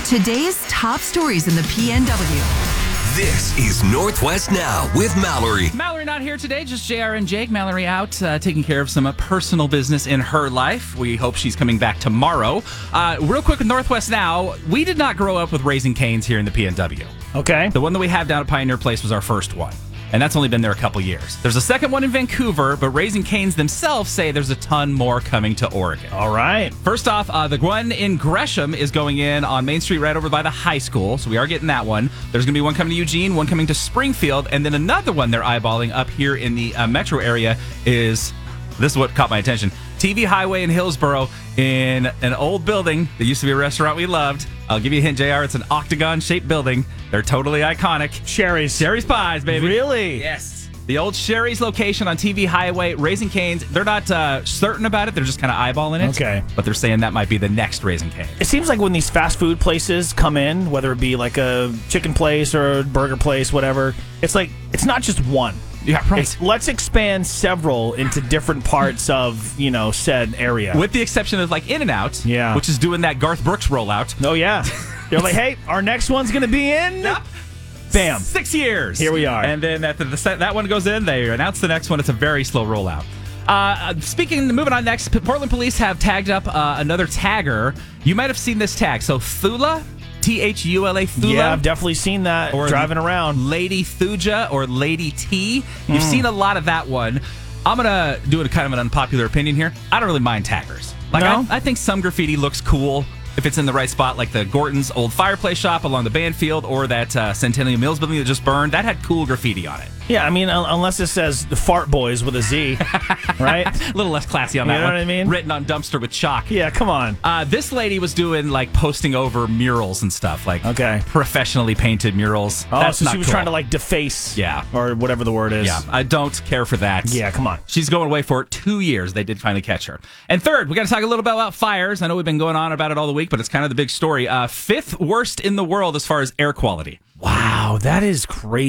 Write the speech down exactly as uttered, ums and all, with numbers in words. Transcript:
Today's top stories in the P N W. This is Northwest Now with Mallory. Mallory not here today, just J R and Jake. Mallory out uh, taking care of some uh, personal business in her life. We hope she's coming back tomorrow. Uh, real quick with Northwest Now, we did not grow up with Raising Cane's here in the P N W. Okay. The one that we have down at Pioneer Place was our first one. And that's only been there a couple years. There's a second one in Vancouver, but Raising Cane's themselves say there's a ton more coming to Oregon. All right. First off, uh, the one in Gresham is going in on Main Street right over by the high school, so we are getting that one. There's going to be one coming to Eugene, one coming to Springfield, and then another one they're eyeballing up here in the uh, metro area is, this is what caught my attention, T V Highway in Hillsboro in an old building that used to be a restaurant we loved. I'll give you a hint, J R. It's an octagon-shaped building. They're totally iconic. Sherry's. Sherry's Pies, baby. Really? Yes. The old Sherry's location on T V Highway, Raising Cane's. They're not uh, certain about it. They're just kind of eyeballing it. Okay. But they're saying that might be the next Raising Cane. It seems like when these fast food places come in, whether it be like a chicken place or a burger place, whatever, it's like, it's not just one. Yeah, right. It's, let's expand several into different parts of, you know, said area. With the exception of like In-N-Out, Yeah. which is doing that Garth Brooks rollout. Oh, yeah. They're like, hey, our next one's going to be in... Yep. Bam. Six years. Here we are. And then after the, that one goes in, they announce the next one. It's a very slow rollout. Uh, speaking, moving on next, Portland police have tagged up uh, another tagger. You might have seen this tag. So Thula, T H U L A, Thula. Yeah, I've definitely seen that or driving around. Lady Thuja or Lady T. You've Mm. seen a lot of that one. I'm going to do a kind of an unpopular opinion here. I don't really mind taggers. Like, No? I, I think some graffiti looks cool if it's in the right spot, like the Gorton's old fireplace shop along the Banfield or that uh, Centennial Mills building that just burned. That had cool graffiti on it. Yeah, I mean, un- unless it says the Fart Boys with a Z, right? A little less classy on You that know one. what I mean? Written on dumpster with chalk. Yeah, come on. Uh, this lady was doing like posting over murals and stuff, like Okay. professionally painted murals. Oh, That's so not she was cool. trying to like deface, Yeah. or whatever the word is. Yeah, I don't care for that. Yeah, come on. She's going away for two years. They did finally catch her. And third, we got to talk a little bit about fires. I know we've been going on about it all the week, but it's kind of the big story. Uh, fifth worst in the world as far as air quality. Wow, that is crazy.